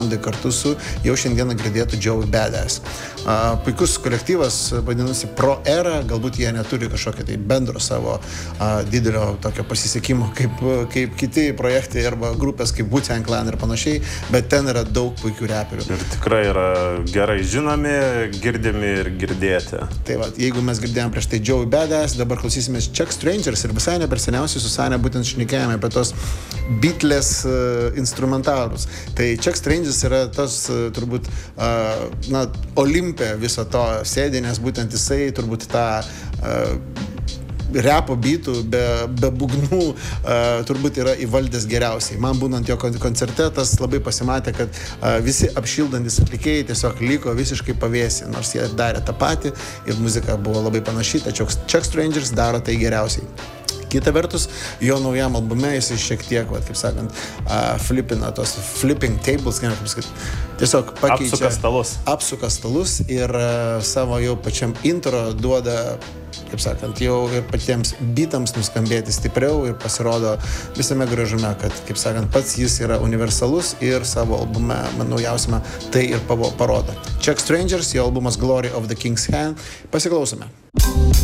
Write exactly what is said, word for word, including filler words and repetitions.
kartu su jau šiandieną girdėtų Joey Badass. Uh, puikus kolektyvas, vadinasi Pro Era, galbūt jie neturi kažkokio tai bendro savo uh, didelio tokio pasisekimo kaip, kaip kiti projektai arba grupės kaip Wu-Tang Clan ir panašiai, bet ten yra daug puikių reperių. Ir tikrai yra gerai žinomi, girdimi ir girdėti. Tai va, jeigu mes girdėjom prieš tai Joey Badass, dabar klausysimės Chuck Strangers ir visai ne per seniausiai su Sane būtent šnekėjome apie tos Beatles uh, instrumentalus. Tai Chuck Strangers yra tas turbūt uh, na, Olimpė viso to sėdė, nes būtent jisai turbūt tą uh, repo beatų be, be būgnų uh, turbūt yra įvaldęs geriausiai. Man būnant jo koncerte tas labai pasimatė, kad uh, visi apšildantis atlikėjai tiesiog liko visiškai pavėsi, nors jie darė tą patį ir muzika buvo labai panaši, tačiau Chuck Strangers daro tai geriausiai. Kita vertus, jo naujam albume jis šiek tiek, va, kaip sakant, uh, flipina tos flipping tables, kaip sakyt, tiesiog pakeičia. Apsuka stalus. Apsuka stalus ir uh, savo jau pačiam intro duoda, kaip sakant, jau ir patiems beatams nuskambėti stipriau ir pasirodo visame gražume, kad, kaip sakant, pats jis yra universalus ir savo albume, man naujausiame, tai ir parodo. Chuck Strangers, jo albumas Glory of the King's Hand. Pasiklausome.